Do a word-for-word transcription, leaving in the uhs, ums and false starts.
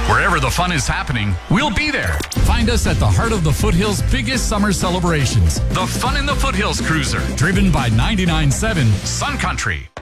Wherever the fun is happening, we'll be there. Find us at the heart of the Foothills' biggest summer celebrations, the Fun in the Foothills Cruiser, driven by ninety-nine point seven Sun Country.